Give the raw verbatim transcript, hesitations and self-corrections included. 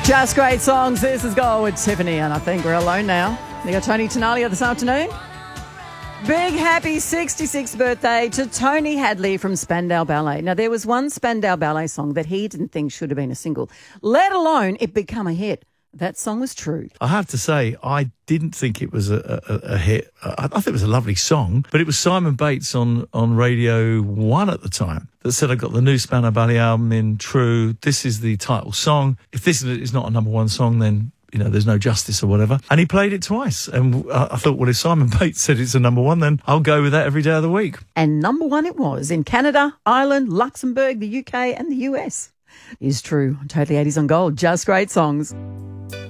Just great songs. This is Go with Tiffany, and I think we're alone now. You got Tony Tenalia this afternoon. Big happy sixty-sixth birthday to Tony Hadley from Spandau Ballet. Now, there was one Spandau Ballet song that he didn't think should have been a single, let alone it become a hit. That song was True. I have to say, I didn't think it was a, a, a hit. I, I thought it was a lovely song, but it was Simon Bates on, on Radio one at the time that said, I got the new Spandau Ballet album in, True. This is the title song. If this is not a number one song, then, you know, there's no justice or whatever. And he played it twice. And I, I thought, well, if Simon Bates said it's a number one, then I'll go with that every day of the week. And number one it was in Canada, Ireland, Luxembourg, the U K and the U S. Is True. Totally eighties on Gold. Just great songs.